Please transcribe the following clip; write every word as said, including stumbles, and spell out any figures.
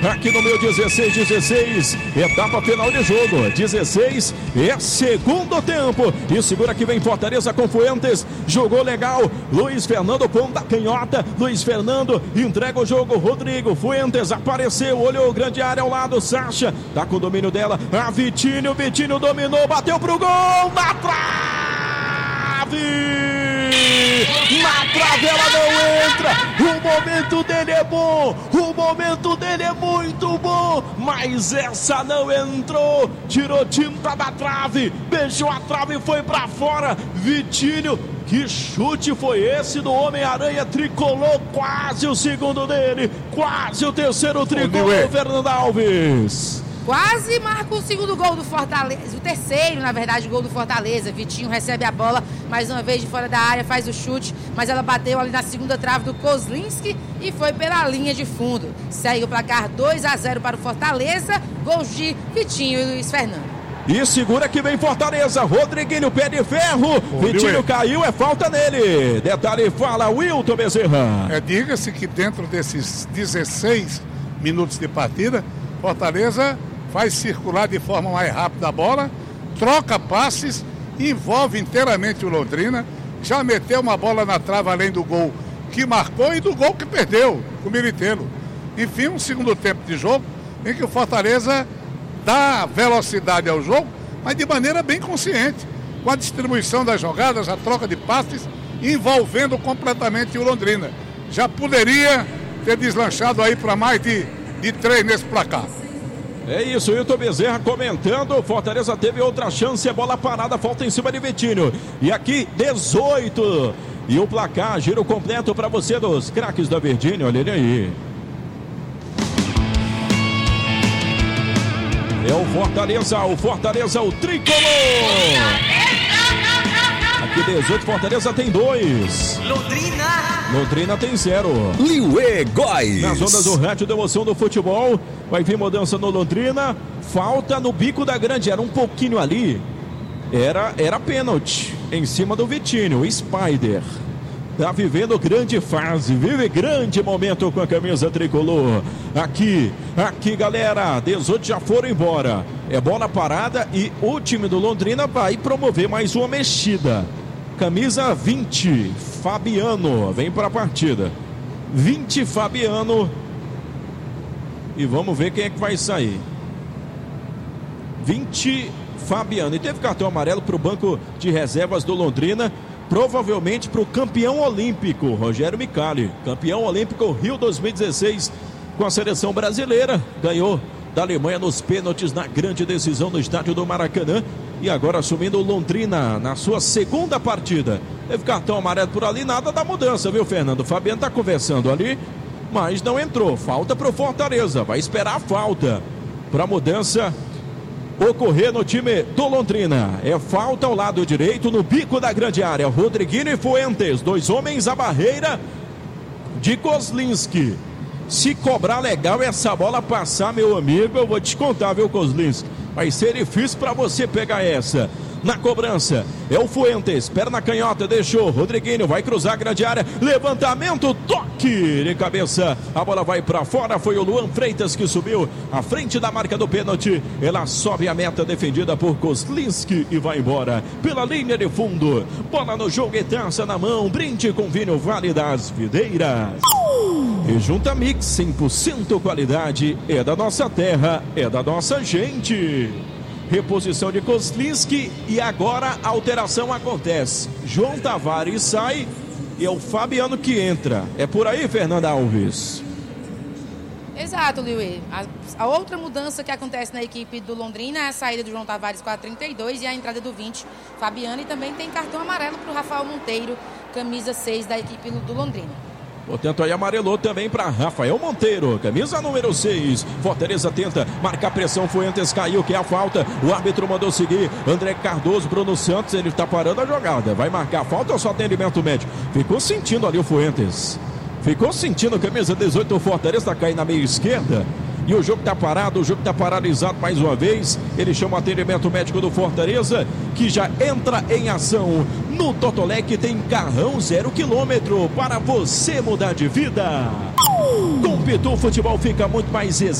aqui no meu dezesseis dezesseis, etapa final de jogo, dezesseis é segundo tempo, e segura que vem Fortaleza com Fuentes, jogou legal, Luiz Fernando ponta canhota, Luiz Fernando entrega o jogo, Rodrigo Fuentes apareceu, olhou grande área ao lado, Sacha, tá com o domínio dela, a Vitinho, Vitinho dominou, bateu pro gol, na trave! Na trave ela não entra, o momento dele é bom, o momento dele é muito bom, mas essa não entrou, tirou tinta da trave, beijou a trave e foi pra fora, Vitinho, que chute foi esse do Homem-Aranha, tricolor, quase o segundo dele, quase o terceiro tricolor, Fernando Alves. Quase marca o segundo gol do Fortaleza, o terceiro, na verdade, gol do Fortaleza. Vitinho recebe a bola, mais uma vez de fora da área, faz o chute, mas ela bateu ali na segunda trave do Kozlinski e foi pela linha de fundo. Segue o placar dois a zero para o Fortaleza, gols de Vitinho e Luiz Fernando. E segura que vem Fortaleza, Rodriguinho, pé de ferro, Bom, Vitinho caiu, é falta nele. Detalhe, fala Wilton Bezerra. É, diga-se que dentro desses dezesseis minutos de partida, Fortaleza faz circular de forma mais rápida a bola, troca passes, envolve inteiramente o Londrina, já meteu uma bola na trave além do gol que marcou e do gol que perdeu, o Militello. Enfim, um segundo tempo de jogo em que o Fortaleza dá velocidade ao jogo, mas de maneira bem consciente, com a distribuição das jogadas, a troca de passes, envolvendo completamente o Londrina. Já poderia ter deslanchado aí para mais de, de três nesse placar. É isso, Wilton Bezerra comentando, Fortaleza teve outra chance, é bola parada, falta em cima de Vitinho. E aqui, dezoito. E o placar, giro completo para você dos craques da Verdinha, olha ele aí. É o Fortaleza, o Fortaleza, o tricolor. Aqui dezoito, Fortaleza tem dois. Londrina. Londrina tem zero. Liuê Góes. Nas ondas do rádio da emoção do futebol, vai vir mudança no Londrina. Falta no bico da grande, era um pouquinho ali. Era, era pênalti em cima do Vitinho, o Spider. Tá vivendo grande fase, vive grande momento com a camisa tricolor. Aqui, aqui galera, dezoito já foram embora. É bola parada e o time do Londrina vai promover mais uma mexida. Camisa vinte, Fabiano, vem para a partida. vinte, Fabiano. E vamos ver quem é que vai sair. vinte, Fabiano. E teve cartão amarelo para o banco de reservas do Londrina. Provavelmente para o campeão olímpico, Rogério Micali. Campeão olímpico Rio dois mil e dezesseis com a seleção brasileira. Ganhou da Alemanha nos pênaltis na grande decisão no estádio do Maracanã. E agora assumindo o Londrina na sua segunda partida. Teve cartão amarelo por ali, nada da mudança, viu, Fernando? O Fabiano está conversando ali, mas não entrou. Falta para o Fortaleza, vai esperar a falta para a mudança ocorrer no time do Londrina. É falta ao lado direito, no bico da grande área. Rodriguinho e Fuentes, dois homens à barreira de Kozlinski. Se cobrar legal essa bola passar, meu amigo, eu vou te contar, viu, Kozlinski? Vai ser difícil para você pegar essa. Na cobrança, é o Fuentes, perna canhota, deixou, Rodriguinho vai cruzar a grande área, levantamento, toque de cabeça, a bola vai para fora, foi o Luan Freitas que subiu à frente da marca do pênalti, ela sobe a meta defendida por Kozlinski e vai embora pela linha de fundo, bola no jogo e taça na mão, brinde com vinho Vale das Videiras. E Junta Mix, cem por cento qualidade, é da nossa terra, é da nossa gente. Reposição de Kozlinski e agora a alteração acontece. João Tavares sai e é o Fabiano que entra. É por aí, Fernanda Alves. Exato, Liuê. A, a outra mudança que acontece na equipe do Londrina é a saída do João Tavares com a trinta e dois e a entrada do vinte, Fabiano, e também tem cartão amarelo para o Rafael Monteiro, camisa seis da equipe do Londrina. Portanto, aí amarelou também para Rafael Monteiro, camisa número seis. Fortaleza tenta marcar pressão, Fuentes caiu, que é a falta. O árbitro mandou seguir. André Cardoso, Bruno Santos, ele está parando a jogada. Vai marcar a falta ou só atendimento médico? Ficou sentindo ali o Fuentes. Ficou sentindo, camisa dezoito, o Fortaleza está caindo na meia esquerda. E o jogo está parado, o jogo está paralisado mais uma vez. Ele chama o atendimento médico do Fortaleza, que já entra em ação. No Totolec tem carrão zero quilômetro para você mudar de vida. Com Pitu, o futebol fica muito mais exato.